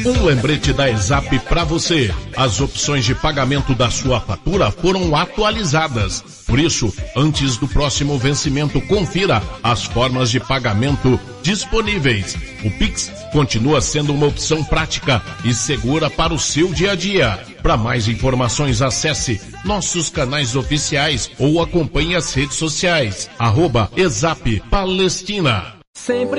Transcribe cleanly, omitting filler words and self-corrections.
Um lembrete da ESAP para você. As opções de pagamento da sua fatura foram atualizadas. Por isso, antes do próximo vencimento, confira as formas de pagamento disponíveis. O Pix continua sendo uma opção prática e segura para o seu dia a dia. Para mais informações, acesse nossos canais oficiais ou acompanhe as redes sociais. @ESAP Palestina.